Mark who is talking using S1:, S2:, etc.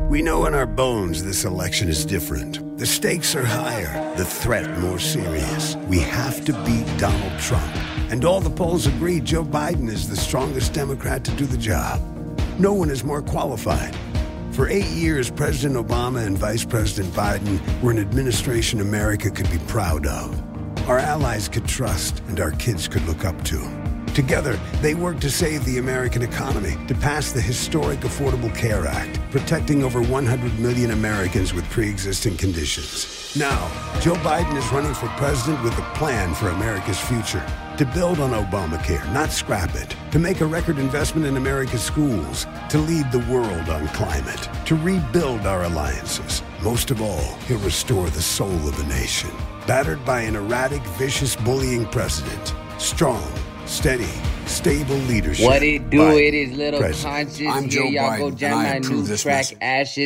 S1: We know in our bones this election is different. The stakes are higher, the threat more serious. We have to beat Donald Trump. And all the polls agree Joe Biden is the strongest Democrat to do the job. No one is more qualified. For 8 years, President Obama and Vice President Biden were an administration America could be proud of. Our allies could trust and our kids could look up to. Together, they worked to save the American economy, to pass the historic Affordable Care Act, protecting over 100 million Americans with pre-existing conditions. Now, Joe Biden is running for president with a plan for America's future. To build on Obamacare, not scrap it. To make a record investment in America's schools. To lead the world on climate. To rebuild our alliances. Most of all, he'll restore the soul of the nation. Battered by an erratic, vicious, bullying president. Strong, steady, stable leadership.
S2: What it do? It is Little
S1: President.
S2: Conscious.
S3: I'm
S2: Here
S3: Joe
S2: y'all go
S3: Biden,
S2: jam
S3: and I
S2: my
S3: approve
S2: new
S3: this
S2: track,
S3: message.
S2: Ashes.